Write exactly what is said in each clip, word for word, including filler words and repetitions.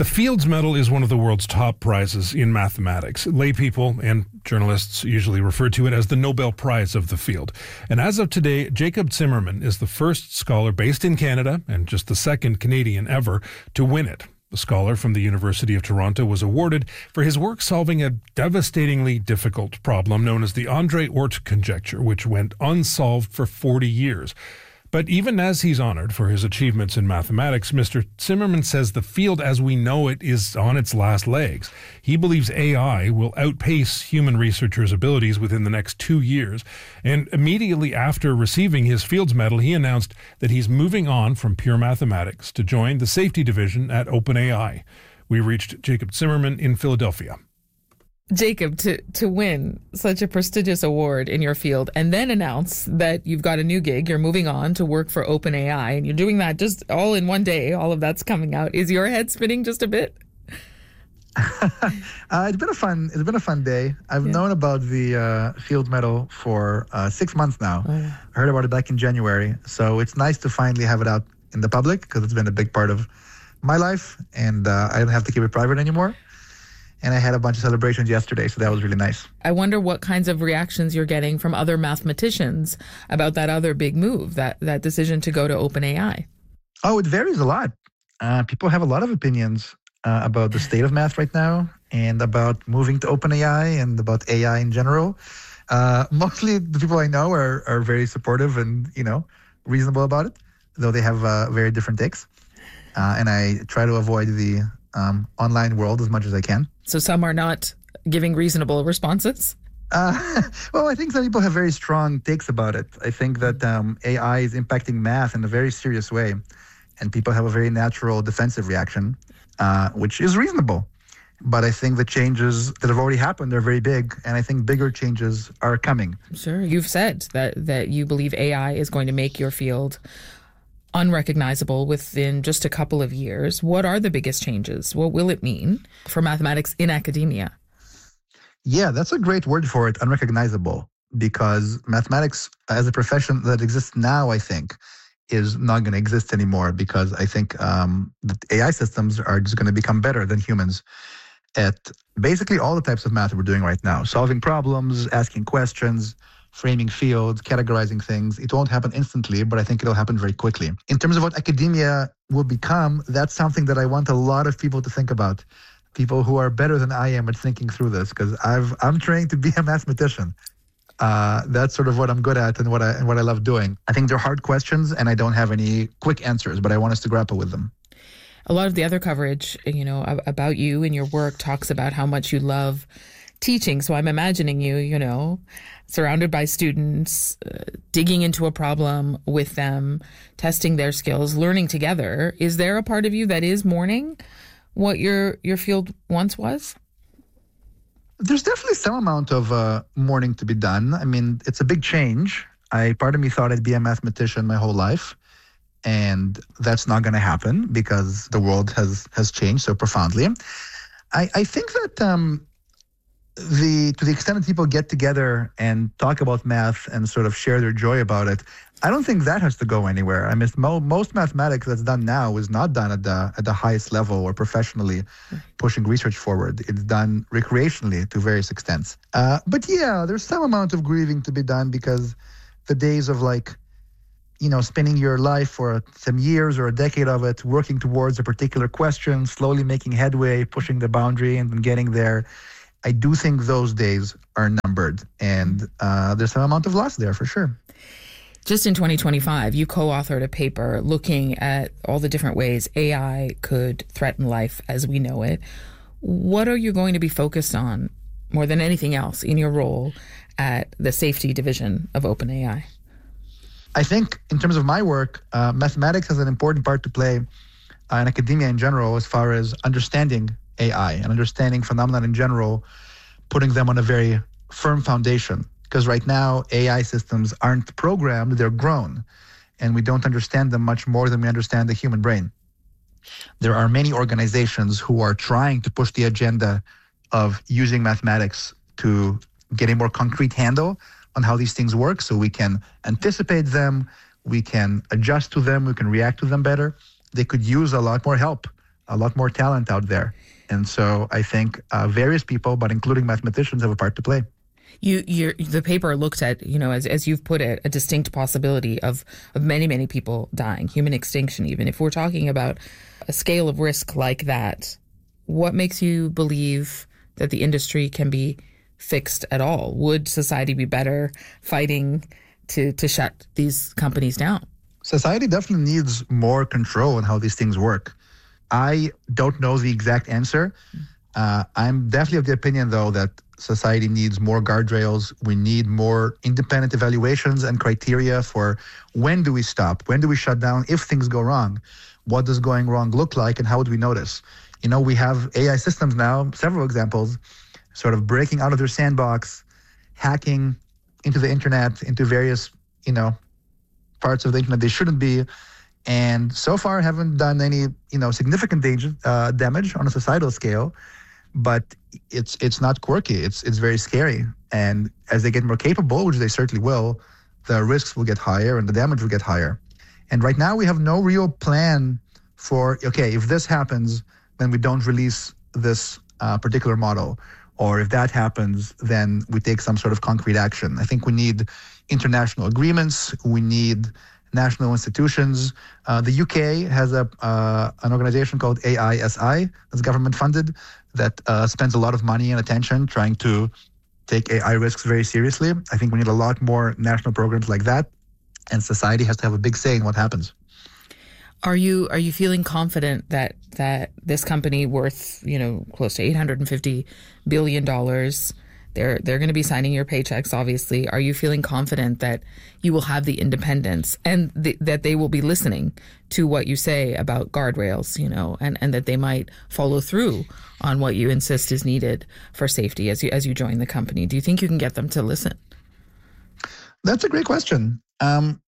The Fields Medal is one of the world's top prizes in mathematics. Lay people and journalists usually refer to it as the Nobel Prize of the field. And as of today, Jacob Zimmerman is the first scholar based in Canada and just the second Canadian ever to win it. The scholar from the University of Toronto was awarded for his work solving a devastatingly difficult problem known as the Andre Oort conjecture, which went unsolved for forty years. But even as he's honored for his achievements in mathematics, Mister Zimmerman says the field as we know it is on its last legs. He believes A I will outpace human researchers' abilities within the next two years. And immediately after receiving his Fields Medal, he announced that he's moving on from pure mathematics to join the safety division at OpenAI. We reached Jacob Zimmerman in Philadelphia. Jacob, to, to win such a prestigious award in your field and then announce that you've got a new gig, you're moving on to work for OpenAI, and you're doing that just all in one day, all of that's coming out. Is your head spinning just a bit? uh, it's been a fun. It's been a fun day. I've yeah. known about the uh, Fields Medal for uh, six months now. Oh, yeah. I heard about it back in January, so it's nice to finally have it out in the public because it's been a big part of my life, and uh, I don't have to keep it private anymore. And I had a bunch of celebrations yesterday, so that was really nice. I wonder what kinds of reactions you're getting from other mathematicians about that other big move, that, that decision to go to OpenAI. Oh, it varies a lot. Uh, people have a lot of opinions uh, about the state of math right now and about moving to OpenAI and about A I in general. Uh, mostly the people I know are, are very supportive and, you know, reasonable about it, though they have uh, very different takes. Uh, and I try to avoid the um, online world as much as I can. So some are not giving reasonable responses? Uh, well, I think some people have very strong takes about it. I think that um, A I is impacting math in a very serious way, and people have a very natural defensive reaction, uh, which is reasonable. But I think the changes that have already happened are very big, and I think bigger changes are coming. Sure. You've said that, that you believe A I is going to make your field unrecognizable within just a couple of years. What are the biggest changes? What will it mean for mathematics in academia? Yeah, that's a great word for it, unrecognizable, because mathematics as a profession that exists now, I think, is not going to exist anymore because I think um, the A I systems are just going to become better than humans at basically all the types of math we're doing right now. Solving problems, asking questions, framing fields, categorizing things. It won't happen instantly, but I think it'll happen very quickly. In terms of what academia will become, that's something that I want a lot of people to think about. People who are better than I am at thinking through this, because I've I'm trained to be a mathematician. Uh, that's sort of what I'm good at and what I and what I love doing. I think they're hard questions, and I don't have any quick answers, but I want us to grapple with them. A lot of the other coverage, you know, about you and your work talks about how much you love teaching. So I'm imagining you, you know, surrounded by students, uh, digging into a problem with them, testing their skills, learning together. Is there a part of you that is mourning what your your field once was? There's definitely some amount of uh, mourning to be done. I mean, it's a big change. I part of me thought I'd be a mathematician my whole life, and that's not going to happen because the world has has changed so profoundly. I, I think that um, the to the extent that people get together and talk about math and sort of share their joy about it, I don't think that has to go anywhere. I mean, mo- most mathematics that's done now is not done at the at the highest level or professionally pushing research forward. It's done recreationally to various extents. Uh, but yeah, there's some amount of grieving to be done because the days of like, you know, spending your life for some years or a decade of it working towards a particular question, slowly making headway, pushing the boundary and then getting there, I do think those days are numbered. And uh, there's some amount of loss there for sure. Just in twenty twenty-five, you co-authored a paper looking at all the different ways A I could threaten life as we know it. What are you going to be focused on more than anything else in your role at the safety division of OpenAI? I think in terms of my work, uh, mathematics has an important part to play uh, in academia in general as far as understanding A I and understanding phenomena in general, putting them on a very firm foundation. Because right now, A I systems aren't programmed, they're grown. And we don't understand them much more than we understand the human brain. There are many organizations who are trying to push the agenda of using mathematics to get a more concrete handle on how these things work so we can anticipate them, we can adjust to them, we can react to them better. They could use a lot more help a lot more talent out there. And so I think uh, various people, but including mathematicians, have a part to play. You, you're, the paper looked at, you know, as as you've put it, a distinct possibility of, of many, many people dying, human extinction even. If we're talking about a scale of risk like that, what makes you believe that the industry can be fixed at all? Would society be better fighting to, to shut these companies down? Society definitely needs more control on how these things work. I don't know the exact answer. Uh, I'm definitely of the opinion, though, that society needs more guardrails. We need more independent evaluations and criteria for when do we stop? When do we shut down if things go wrong? What does going wrong look like and how do we notice? You know, we have A I systems now, several examples, sort of breaking out of their sandbox, hacking into the internet, into various, you know, parts of the internet they shouldn't be. And so far haven't done any, you know, significant danger, uh, damage on a societal scale. But it's it's not quirky. It's it's very scary. And as they get more capable, which they certainly will, the risks will get higher and the damage will get higher. And right now we have no real plan for, okay, if this happens, then we don't release this uh, particular model. Or if that happens, then we take some sort of concrete action. I think we need international agreements. We need national institutions. Uh, the U K has a uh, an organization called A I S I that's government funded that uh, spends a lot of money and attention trying to take A I risks very seriously. I think we need a lot more national programs like that, and society has to have a big say in what happens. Are you are you feeling confident that that this company worth, you know, close to eight hundred fifty billion dollars, they're they're going to be signing your paychecks, obviously. Are you feeling confident that you will have the independence and th- that they will be listening to what you say about guardrails, you know, and, and that they might follow through on what you insist is needed for safety as you as you join the company? Do you think you can get them to listen? That's a great question. Um,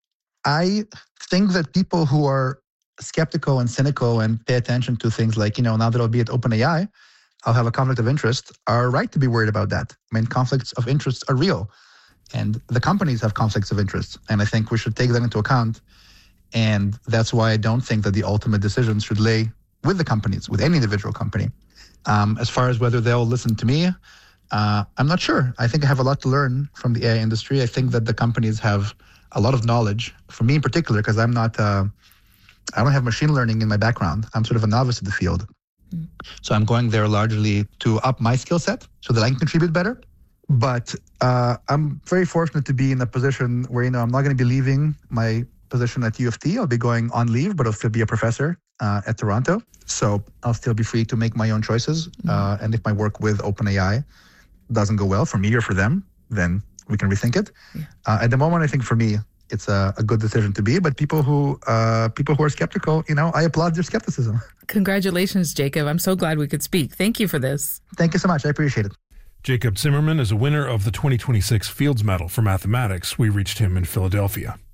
I think that people who are skeptical and cynical and pay attention to things like, you know, now that I'll be at OpenAI, I'll have a conflict of interest, are right to be worried about that. I mean, conflicts of interest are real. And the companies have conflicts of interest. And I think we should take that into account. And that's why I don't think that the ultimate decisions should lay with the companies, with any individual company. Um, as far as whether they'll listen to me, uh, I'm not sure. I think I have a lot to learn from the A I industry. I think that the companies have a lot of knowledge. For me in particular, because I'm not, uh, I don't have machine learning in my background. I'm sort of a novice in the field. Mm. So I'm going there largely to up my skill set so that I can contribute better. But uh, I'm very fortunate to be in a position where, you know, I'm not going to be leaving my position at U of T. I'll be going on leave, but I'll still be a professor uh, at Toronto. So I'll still be free to make my own choices. Mm. Uh, and if my work with OpenAI doesn't go well for me or for them, then we can rethink it. Yeah. Uh, at the moment, I think for me, it's a, a good decision to be. But people who uh, people who are skeptical, you know, I applaud their skepticism. Congratulations, Jacob. I'm so glad we could speak. Thank you for this. Thank you so much. I appreciate it. Jacob Zimmerman is a winner of the twenty twenty-six Fields Medal for Mathematics. We reached him in Philadelphia.